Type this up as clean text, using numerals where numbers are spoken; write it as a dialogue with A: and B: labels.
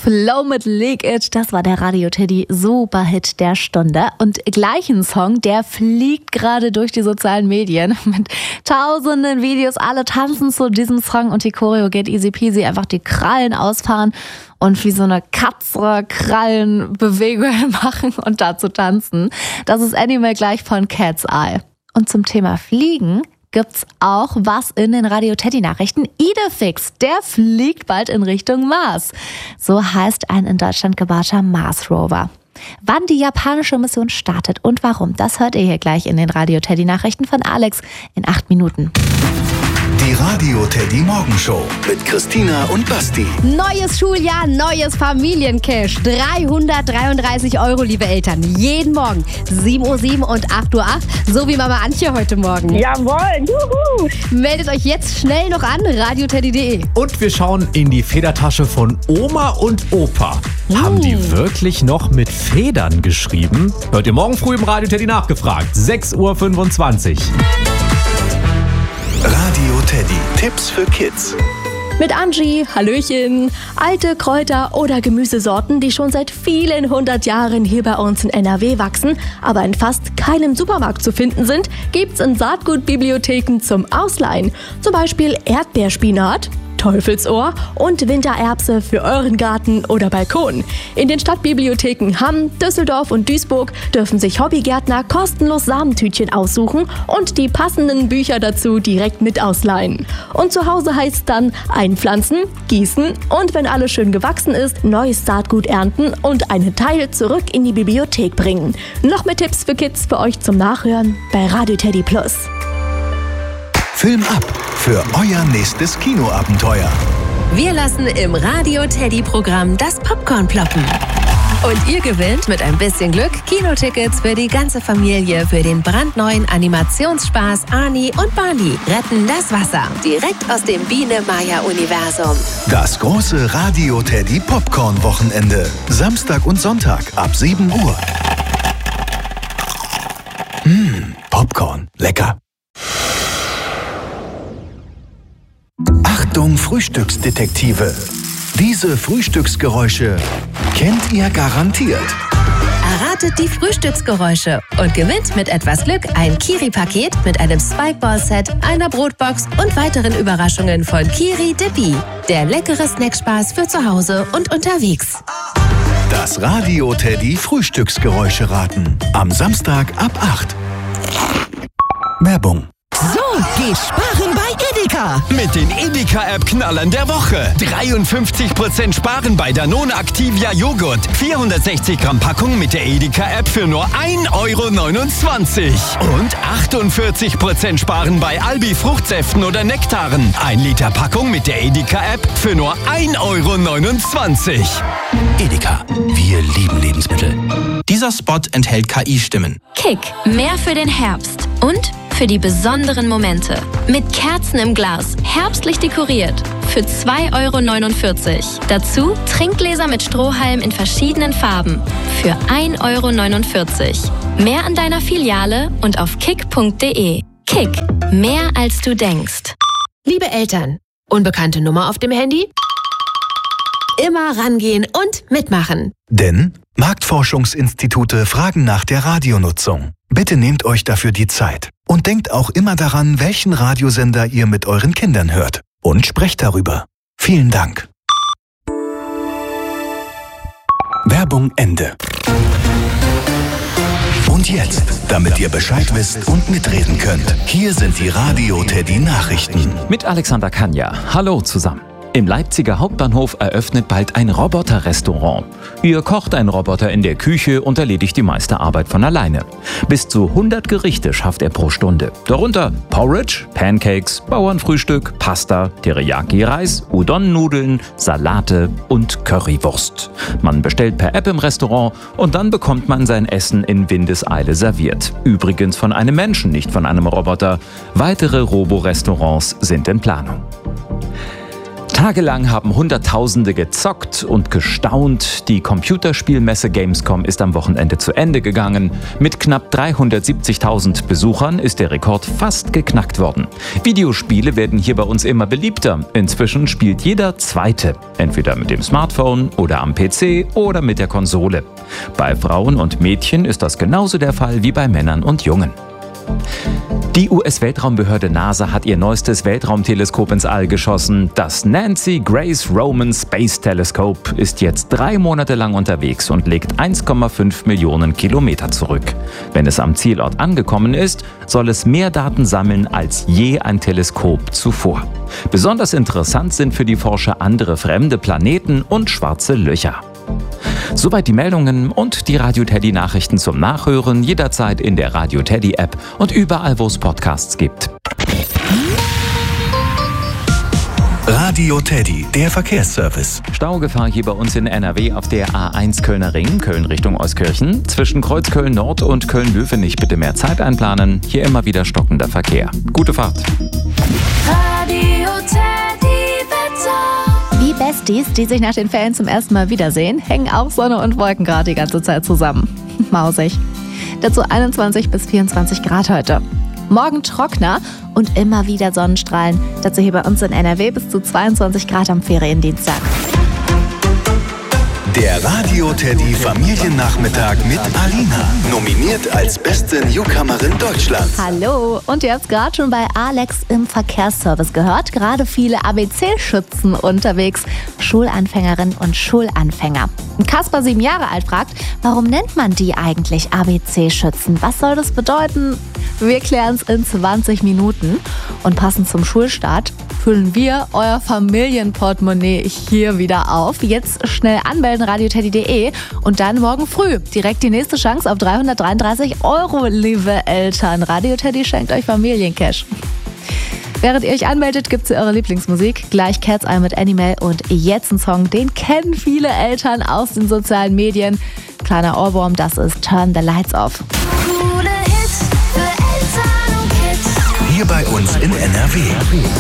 A: Flow mit Leg It, das war der Radio Teddy Superhit der Stunde. Und gleich ein Song, der fliegt gerade durch die sozialen Medien mit tausenden Videos. Alle tanzen zu diesem Song und die Choreo geht easy peasy, einfach die Krallen ausfahren und wie so eine Katze Krallenbewegungen machen und dazu tanzen. Das ist Animal gleich von Cat's Eye. Und zum Thema Fliegen gibt's auch was in den Radio Teddy Nachrichten. Idefix, der fliegt bald in Richtung Mars. So heißt ein in Deutschland gebauter Mars Rover. Wann die japanische Mission startet und warum, das hört ihr hier gleich in den Radio Teddy Nachrichten von Alex in 8 Minuten.
B: Die Radio Teddy Morgenshow mit Christina und Basti.
C: Neues Schuljahr, neues Familiencash. 333 €, liebe Eltern. Jeden Morgen 7:07 Uhr und 8:08 Uhr. So wie Mama Antje heute Morgen.
D: Jawohl, juhu.
C: Meldet euch jetzt schnell noch an, radioteddy.de.
E: Und wir schauen in die Federtasche von Oma und Opa. Haben die wirklich noch mit Federn geschrieben? Hört ihr morgen früh im Radio Teddy nachgefragt. 6:25 Uhr.
B: Radio Teddy. Tipps für Kids.
F: Mit Angie, Hallöchen. Alte Kräuter oder Gemüsesorten, die schon seit vielen 100 Jahren hier bei uns in NRW wachsen, aber in fast keinem Supermarkt zu finden sind, gibt's in Saatgutbibliotheken zum Ausleihen. Zum Beispiel Erdbeerspinat, Teufelsohr und Wintererbse für euren Garten oder Balkon. In den Stadtbibliotheken Hamm, Düsseldorf und Duisburg dürfen sich Hobbygärtner kostenlos Samentütchen aussuchen und die passenden Bücher dazu direkt mit ausleihen. Und zu Hause heißt dann einpflanzen, gießen und wenn alles schön gewachsen ist, neues Saatgut ernten und einen Teil zurück in die Bibliothek bringen. Noch mehr Tipps für Kids für euch zum Nachhören bei Radio Teddy Plus.
B: Film ab für euer nächstes Kinoabenteuer.
G: Wir lassen im Radio Teddy Programm das Popcorn ploppen. Und ihr gewinnt mit ein bisschen Glück Kinotickets für die ganze Familie für den brandneuen Animationsspaß Ani und Barney retten das Wasser. Direkt aus dem Biene-Maya-Universum.
B: Das große Radio Teddy Popcorn Wochenende. Samstag und Sonntag ab 7 Uhr. Popcorn. Lecker. Achtung, Frühstücksdetektive. Diese Frühstücksgeräusche kennt ihr garantiert.
G: Erratet die Frühstücksgeräusche und gewinnt mit etwas Glück ein Kiri-Paket mit einem Spikeball-Set, einer Brotbox und weiteren Überraschungen von Kiri Dippy. Der leckere Snackspaß für zu Hause und unterwegs.
B: Das Radio Teddy Frühstücksgeräusche raten. Am Samstag ab 8. Werbung.
H: So geht sparen bei Edeka. Mit den Edeka-App-Knallern der Woche. 53% sparen bei Danone Activia Joghurt. 460 Gramm Packung mit der Edeka-App für nur 1,29 € Und 48% sparen bei Albi Fruchtsäften oder Nektaren. 1 Liter Packung mit der Edeka-App für nur 1,29 €.
I: Edeka. Wir lieben Lebensmittel. Dieser Spot enthält KI-Stimmen.
J: Kick. Mehr für den Herbst. Und für die besonderen Momente. Mit Kerzen im Glas, herbstlich dekoriert. Für 2,49 €. Dazu Trinkgläser mit Strohhalm in verschiedenen Farben. Für 1,49 €. Mehr an deiner Filiale und auf kick.de. Kick. Mehr als du denkst.
G: Liebe Eltern, unbekannte Nummer auf dem Handy? Immer rangehen und mitmachen.
B: Denn Marktforschungsinstitute fragen nach der Radionutzung. Bitte nehmt euch dafür die Zeit. Und denkt auch immer daran, welchen Radiosender ihr mit euren Kindern hört. Und sprecht darüber. Vielen Dank. Werbung Ende. Und jetzt, damit ihr Bescheid wisst und mitreden könnt, hier sind die Radio Teddy Nachrichten.
K: Mit Alexander Kanja. Hallo zusammen. Im Leipziger Hauptbahnhof eröffnet bald ein Roboter-Restaurant. Hier kocht ein Roboter in der Küche und erledigt die meiste Arbeit von alleine. Bis zu 100 Gerichte schafft er pro Stunde. Darunter Porridge, Pancakes, Bauernfrühstück, Pasta, Teriyaki-Reis, Udon-Nudeln, Salate und Currywurst. Man bestellt per App im Restaurant und dann bekommt man sein Essen in Windeseile serviert. Übrigens von einem Menschen, nicht von einem Roboter. Weitere Robo-Restaurants sind in Planung. Tagelang haben Hunderttausende gezockt und gestaunt. Die Computerspielmesse Gamescom ist am Wochenende zu Ende gegangen. Mit knapp 370.000 Besuchern ist der Rekord fast geknackt worden. Videospiele werden hier bei uns immer beliebter. Inzwischen spielt jeder Zweite. Entweder mit dem Smartphone oder am PC oder mit der Konsole. Bei Frauen und Mädchen ist das genauso der Fall wie bei Männern und Jungen. Die US-Weltraumbehörde NASA hat ihr neuestes Weltraumteleskop ins All geschossen. Das Nancy Grace Roman Space Telescope ist jetzt 3 Monate lang unterwegs und legt 1,5 Millionen Kilometer zurück. Wenn es am Zielort angekommen ist, soll es mehr Daten sammeln als je ein Teleskop zuvor. Besonders interessant sind für die Forscher andere fremde Planeten und schwarze Löcher. Soweit die Meldungen und die Radio Teddy Nachrichten zum Nachhören jederzeit in der Radio Teddy App und überall, wo es Podcasts gibt.
B: Radio Teddy, der Verkehrsservice.
K: Staugefahr hier bei uns in NRW auf der A1 Kölner Ring, Köln Richtung Euskirchen. Zwischen Kreuzköln Nord und Köln-Löwenich bitte mehr Zeit einplanen. Hier immer wieder stockender Verkehr. Gute Fahrt.
A: Radio Teddy Wetter. Wie Besties, die sich nach den Ferien zum ersten Mal wiedersehen, hängen auch Sonne und Wolken gerade die ganze Zeit zusammen. Mausig. Dazu 21 bis 24 Grad heute. Morgen trockener und immer wieder Sonnenstrahlen. Dazu hier bei uns in NRW bis zu 22 Grad am Feriendienstag.
B: Der Radio Teddy Familiennachmittag mit Alina. Nominiert als beste Newcomerin Deutschlands.
A: Hallo, und ihr habt gerade schon bei Alex im Verkehrsservice gehört. Gerade viele ABC-Schützen unterwegs. Schulanfängerinnen und Schulanfänger. Und Kasper, 7 Jahre alt, fragt, warum nennt man die eigentlich ABC-Schützen? Was soll das bedeuten? Wir klären es in 20 Minuten. Und passend zum Schulstart füllen wir euer Familienportemonnaie hier wieder auf. Jetzt schnell anmelden, radioteddy.de, und dann morgen früh direkt die nächste Chance auf 333 €, liebe Eltern. Radio Teddy schenkt euch Familiencash. Während ihr euch anmeldet, gibt's eure Lieblingsmusik. Gleich Cat's Eye mit Animal und jetzt ein Song, den kennen viele Eltern aus den sozialen Medien. Kleiner Ohrwurm, das ist Turn the Lights Off.
B: Hier bei uns in NRW.